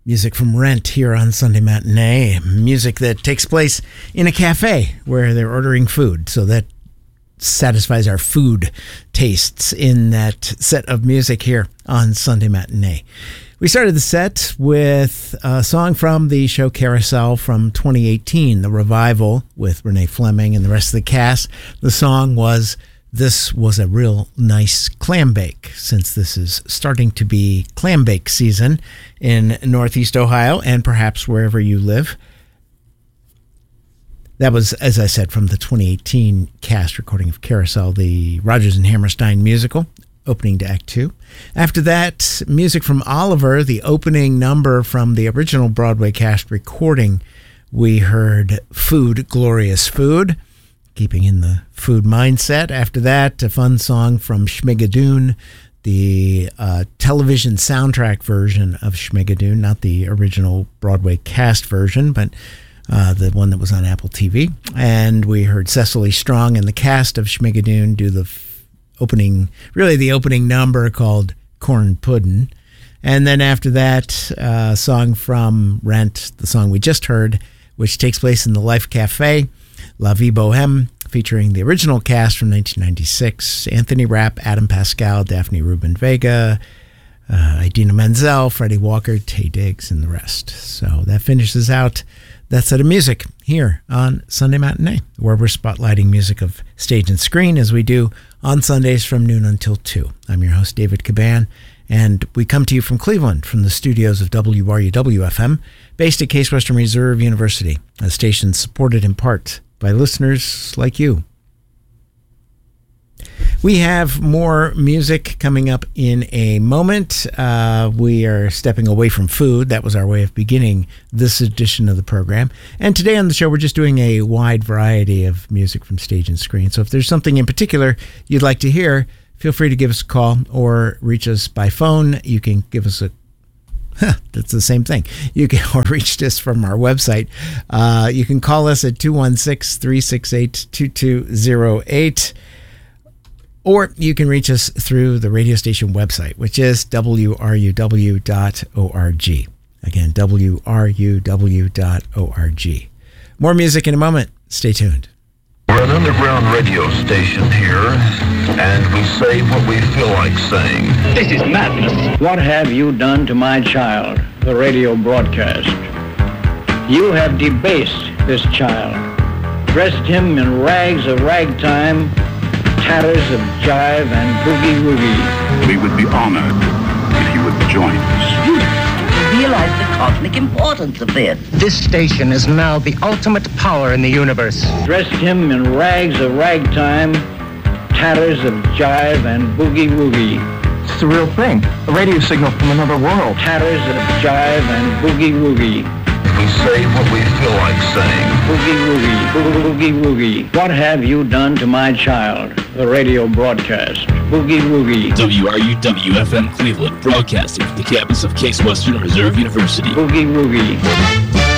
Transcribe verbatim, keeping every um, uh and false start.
Music from Rent here on Sunday Matinee. Music that takes place in a cafe where they're ordering food. So that satisfies our food tastes in that set of music here on Sunday Matinee. We started the set with a song from the show Carousel from twenty eighteen, the revival with Renee Fleming and the rest of the cast. The song was This Was a Real Nice Clam Bake, since this is starting to be clam bake season in Northeast Ohio and perhaps wherever you live. That was, as I said, from the twenty eighteen cast recording of Carousel, the Rodgers and Hammerstein musical, opening to Act Two. After that, music from Oliver, the opening number from the original Broadway cast recording. We heard Food, Glorious Food, keeping in the food mindset. After that, a fun song from Schmigadoon, the uh, television soundtrack version of Schmigadoon, not the original Broadway cast version, but uh, the one that was on Apple T V. And we heard Cecily Strong and the cast of Schmigadoon do the f- opening, really the opening number called Corn Puddin'. And then after that, a uh, song from Rent, the song we just heard, which takes place in the Life Cafe, La Vie Boheme, featuring the original cast from nineteen ninety-six, Anthony Rapp, Adam Pascal, Daphne Rubin Vega, uh, Idina Menzel, Freddie Walker, Taye Diggs, and the rest. So that finishes out that set of music here on Sunday Matinee, where we're spotlighting music of stage and screen as we do on Sundays from noon until two. I'm your host, David Caban, and we come to you from Cleveland, from the studios of W R U W F M, based at Case Western Reserve University, a station supported in part by listeners like you. We have more music coming up in a moment. Uh, we are stepping away from food. That was our way of beginning this edition of the program. And today on the show, we're just doing a wide variety of music from stage and screen. So if there's something in particular you'd like to hear, feel free to give us a call or reach us by phone. You can give us a Huh, that's the same thing. You can or reach us from our website. Uh, you can call us at two one six, three six eight, two two zero eight. Or you can reach us through the radio station website, which is W R U W dot org. Again, W R U W dot org. More music in a moment. Stay tuned. We're an underground radio station here, and we say what we feel like saying. This is madness. What have you done to my child, the radio broadcast? You have debased this child, dressed him in rags of ragtime, tatters of jive and boogie-woogie. We would be honored if you would join us. You realize the cosmic importance of this. This station is now the ultimate power in the universe. Dressed him in rags of ragtime, tatters of jive and boogie-woogie. It's the real thing. A radio signal from another world. Tatters of jive and boogie-woogie. We say what we feel like saying. Boogie-woogie, boogie-woogie. What have you done to my child, the radio broadcast? Boogie-woogie. W R U W F M Cleveland, broadcasting from the campus of Case Western Reserve University. Boogie-woogie.